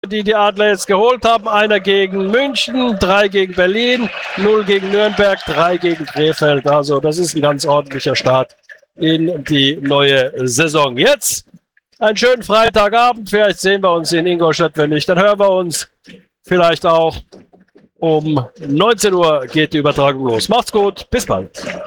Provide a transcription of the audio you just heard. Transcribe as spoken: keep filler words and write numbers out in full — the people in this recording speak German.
die die Adler jetzt geholt haben. Einer gegen München, drei gegen Berlin, null gegen Nürnberg, drei gegen Krefeld. Also das ist ein ganz ordentlicher Start in die neue Saison. Jetzt einen schönen Freitagabend. Vielleicht sehen wir uns in Ingolstadt. Wenn nicht, dann hören wir uns vielleicht auch. Um neunzehn Uhr geht die Übertragung los. Macht's gut, bis bald.